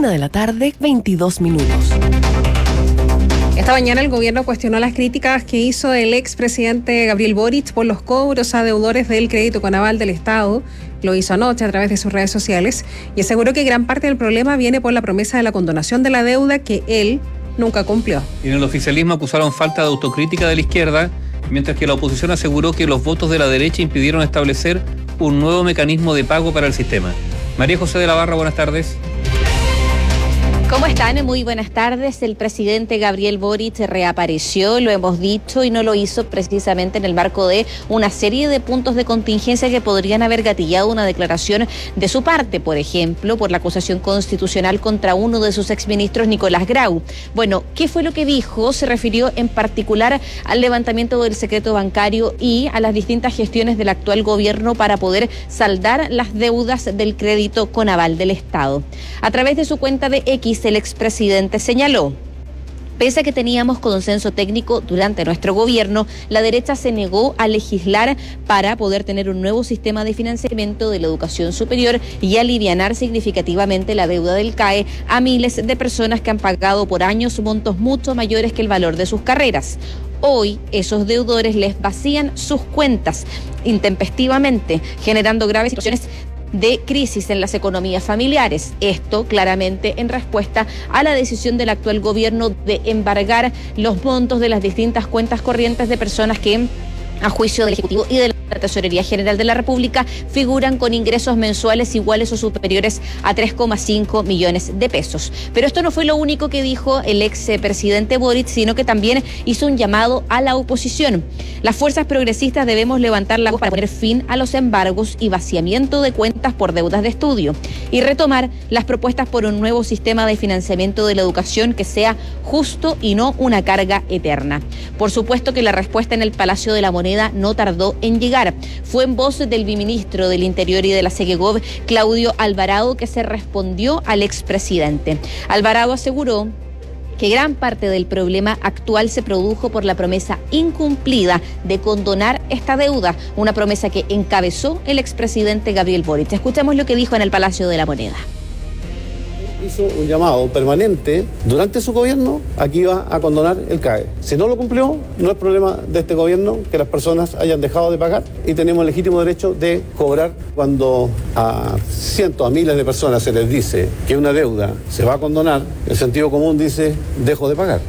1:00 p.m, 22 minutos. Esta mañana el gobierno cuestionó las críticas que hizo el expresidente Gabriel Boric por los cobros a deudores del crédito con aval del Estado. Lo hizo anoche a través de sus redes sociales y aseguró que gran parte del problema viene por la promesa de la condonación de la deuda que él nunca cumplió. Y en el oficialismo acusaron falta de autocrítica de la izquierda, mientras que la oposición aseguró que los votos de la derecha impidieron establecer un nuevo mecanismo de pago para el sistema. María José de la Barra, buenas tardes. ¿Cómo están? Muy buenas tardes. El presidente Gabriel Boric reapareció, lo hemos dicho, y no lo hizo precisamente en el marco de una serie de puntos de contingencia que podrían haber gatillado una declaración de su parte, por ejemplo, por la acusación constitucional contra uno de sus exministros, Nicolás Grau. Bueno, ¿qué fue lo que dijo? Se refirió en particular al levantamiento del secreto bancario y a las distintas gestiones del actual gobierno para poder saldar las deudas del crédito con aval del Estado. A través de su cuenta de X, el expresidente señaló: pese a que teníamos consenso técnico durante nuestro gobierno, la derecha se negó a legislar para poder tener un nuevo sistema de financiamiento de la educación superior y alivianar significativamente la deuda del CAE a miles de personas que han pagado por años montos mucho mayores que el valor de sus carreras. Hoy, esos deudores les vacían sus cuentas intempestivamente, generando graves situaciones de crisis en las economías familiares. Esto claramente en respuesta a la decisión del actual gobierno de embargar los montos de las distintas cuentas corrientes de personas que, a juicio del Ejecutivo y de la Tesorería General de la República, figuran con ingresos mensuales iguales o superiores a 3,5 millones de pesos. Pero esto no fue lo único que dijo el expresidente Boric, sino que también hizo un llamado a la oposición. Las fuerzas progresistas debemos levantar la voz para poner fin a los embargos y vaciamiento de cuentas por deudas de estudio y retomar las propuestas por un nuevo sistema de financiamiento de la educación que sea justo y no una carga eterna. Por supuesto que la respuesta en el Palacio de la Moneda no tardó en llegar. Fue en voz del viceministro del Interior y de la Segegov, Claudio Alvarado, que se respondió al expresidente. Alvarado aseguró que gran parte del problema actual se produjo por la promesa incumplida de condonar esta deuda, una promesa que encabezó el expresidente Gabriel Boric. Escuchemos lo que dijo en el Palacio de la Moneda. Hizo un llamado permanente durante su gobierno a que iba a condonar el CAE. Si no lo cumplió, no es problema de este gobierno que las personas hayan dejado de pagar y tenemos el legítimo derecho de cobrar. Cuando a cientos, a miles de personas se les dice que una deuda se va a condonar, el sentido común dice: dejo de pagar.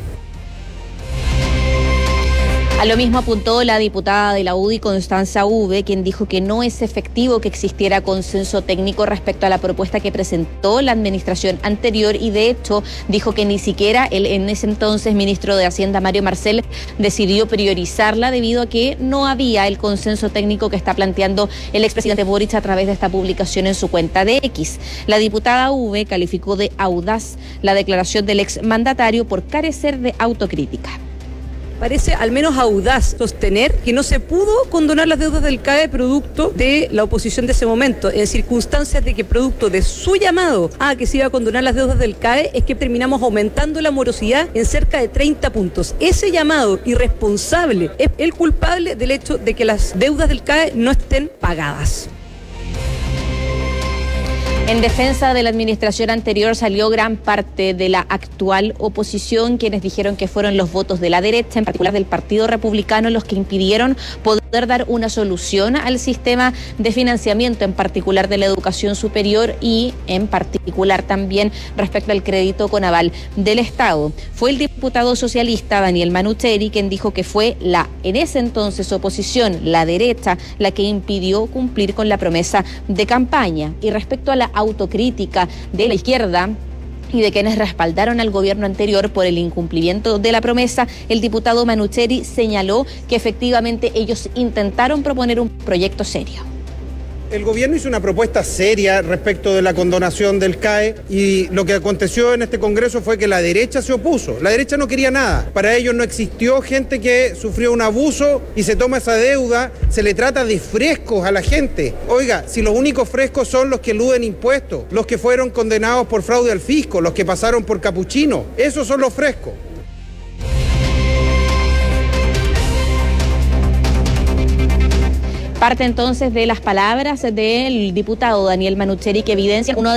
A lo mismo apuntó la diputada de la UDI, Constanza Uve, quien dijo que no es efectivo que existiera consenso técnico respecto a la propuesta que presentó la administración anterior y de hecho dijo que ni siquiera el en ese entonces ministro de Hacienda, Mario Marcel, decidió priorizarla debido a que no había el consenso técnico que está planteando el expresidente Boric a través de esta publicación en su cuenta de X. La diputada Uve calificó de audaz la declaración del exmandatario por carecer de autocrítica. Parece al menos audaz sostener que no se pudo condonar las deudas del CAE producto de la oposición de ese momento, en circunstancias de que producto de su llamado a que se iba a condonar las deudas del CAE es que terminamos aumentando la morosidad en cerca de 30 puntos. Ese llamado irresponsable es el culpable del hecho de que las deudas del CAE no estén pagadas. En defensa de la administración anterior salió gran parte de la actual oposición, quienes dijeron que fueron los votos de la derecha, en particular del Partido Republicano, los que impidieron poder dar una solución al sistema de financiamiento, en particular de la educación superior y en particular también respecto al crédito con aval del Estado. Fue el diputado socialista Daniel Manucheri quien dijo que fue en ese entonces oposición, la derecha, la que impidió cumplir con la promesa de campaña. Y respecto a la autocrítica de la izquierda y de quienes respaldaron al gobierno anterior por el incumplimiento de la promesa, el diputado Manucheri señaló que efectivamente ellos intentaron proponer un proyecto serio. El gobierno hizo una propuesta seria respecto de la condonación del CAE y lo que aconteció en este Congreso fue que la derecha se opuso. La derecha no quería nada. Para ellos no existió gente que sufrió un abuso y se toma esa deuda, se le trata de frescos a la gente. Oiga, si los únicos frescos son los que eluden impuestos, los que fueron condenados por fraude al fisco, los que pasaron por capuchino, esos son los frescos. Parte entonces de las palabras del diputado Daniel Manucheri que evidencia uno de